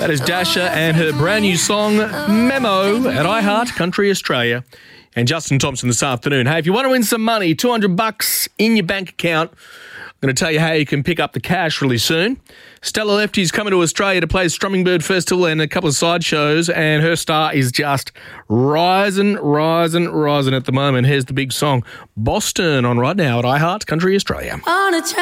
That is Dasha and her brand new song, Memo, at iHeart Country Australia. And Justin Thompson this afternoon. Hey, if you want to win some money, $200 in your bank account, I'm going to tell you how you can pick up the cash really soon. Stella Lefty's coming to Australia to play Strumming Bird Festival and a couple of sideshows, and her star is just rising at the moment. Here's the big song, Boston, on right now at iHeart Country Australia.